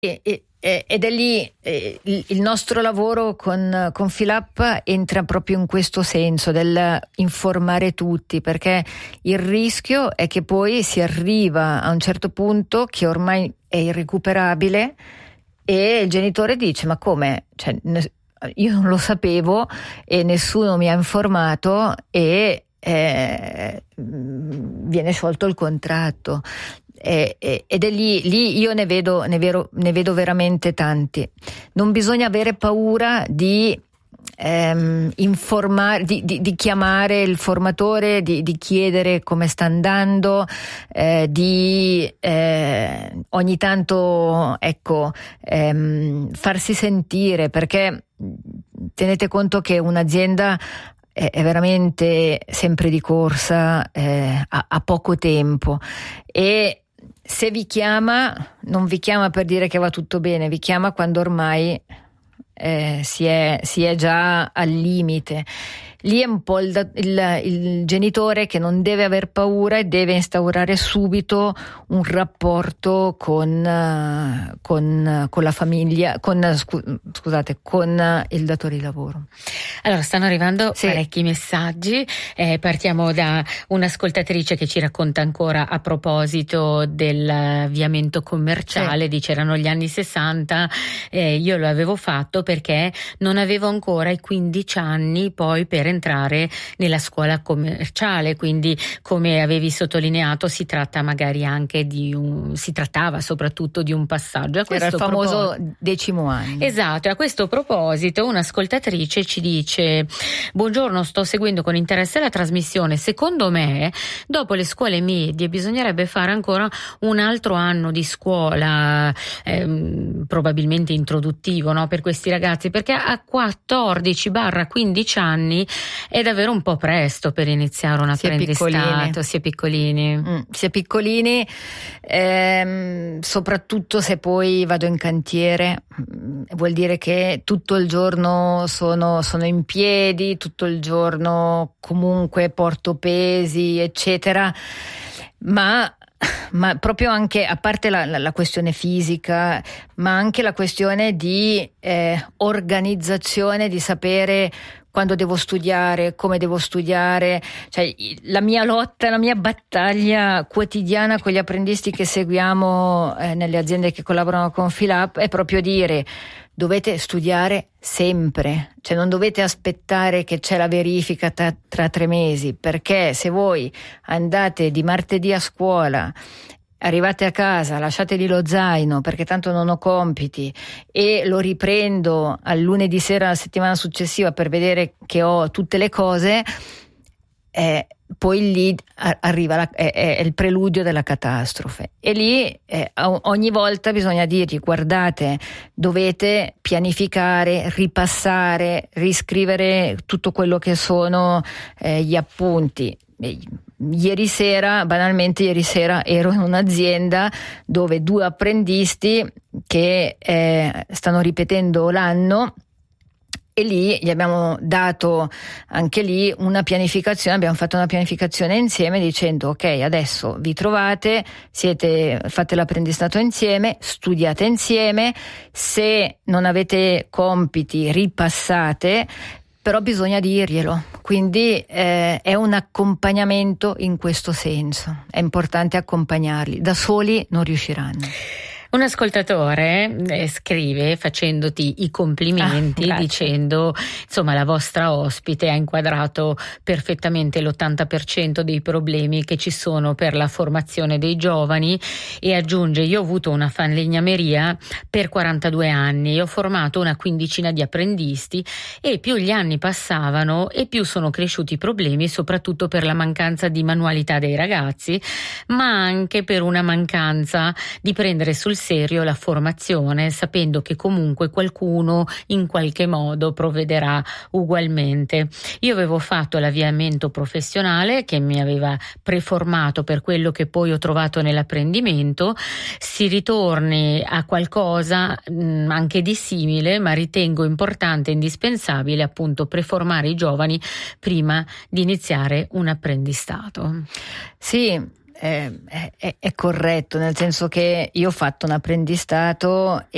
Ed è lì il nostro lavoro con Filapp entra proprio in questo senso del informare tutti, perché il rischio è che poi si arriva a un certo punto che ormai è irrecuperabile e il genitore dice: ma come? Cioè, io non lo sapevo e nessuno mi ha informato e viene sciolto il contratto. Ed è lì io ne vedo veramente tanti. Non bisogna avere paura di informare, di chiamare il formatore, di chiedere come sta andando, ogni tanto farsi sentire, perché tenete conto che un'azienda è veramente sempre di corsa, a poco tempo, e se vi chiama, non vi chiama per dire che va tutto bene, vi chiama quando ormai si è già al limite. Lì è un po' il genitore che non deve aver paura e deve instaurare subito un rapporto con la famiglia, con il datore di lavoro. Allora, stanno arrivando parecchi messaggi. Partiamo da un'ascoltatrice che ci racconta ancora a proposito dell'avviamento commerciale. Dice: erano gli anni 60, io lo avevo fatto perché non avevo ancora i 15 anni poi per entrare nella scuola commerciale, quindi come avevi sottolineato si tratta magari anche si trattava soprattutto di un passaggio. Era il famoso 10° anno. Esatto, e a questo proposito un'ascoltatrice ci dice: buongiorno, sto seguendo con interesse la trasmissione. Secondo me dopo le scuole medie bisognerebbe fare ancora un altro anno di scuola, probabilmente introduttivo, no, per questi ragazzi, perché a 14-15 anni è davvero un po' presto per iniziare un apprendistato. Si è piccolini, soprattutto se poi vado in cantiere, vuol dire che tutto il giorno sono in piedi, tutto il giorno comunque porto pesi, eccetera, ma proprio anche, a parte la questione fisica, ma anche la questione di organizzazione, di sapere quando devo studiare, come devo studiare. Cioè, la mia lotta, la mia battaglia quotidiana con gli apprendisti che seguiamo nelle aziende che collaborano con Filapp è proprio dire: dovete studiare sempre, cioè non dovete aspettare che c'è la verifica tra 3 mesi, perché se voi andate di martedì a scuola, arrivate a casa, lasciateli lo zaino perché tanto non ho compiti e lo riprendo al lunedì sera la settimana successiva per vedere che ho tutte le cose, poi lì arriva è il preludio della catastrofe. E lì ogni volta bisogna dirgli: guardate, dovete pianificare, ripassare, riscrivere tutto quello che sono gli appunti. Banalmente ieri sera ero in un'azienda dove 2 apprendisti che stanno ripetendo l'anno, e lì gli abbiamo dato anche lì una pianificazione, abbiamo fatto una pianificazione insieme dicendo: ok, adesso vi trovate, fate l'apprendistato insieme, studiate insieme, se non avete compiti ripassate, però bisogna dirglielo, quindi è un accompagnamento in questo senso, è importante accompagnarli, da soli non riusciranno. Un ascoltatore scrive facendoti i complimenti, dicendo: insomma, la vostra ospite ha inquadrato perfettamente l'80% dei problemi che ci sono per la formazione dei giovani, e aggiunge: io ho avuto una falegnameria per 42 anni, ho formato una quindicina di apprendisti e più gli anni passavano e più sono cresciuti i problemi, soprattutto per la mancanza di manualità dei ragazzi, ma anche per una mancanza di prendere sul serio la formazione, sapendo che comunque qualcuno in qualche modo provvederà ugualmente. Io avevo fatto l'avviamento professionale che mi aveva preformato per quello che poi ho trovato nell'apprendimento. Si ritorni a qualcosa anche di simile, ma ritengo importante e indispensabile appunto preformare i giovani prima di iniziare un apprendistato. Sì, è corretto, nel senso che io ho fatto un apprendistato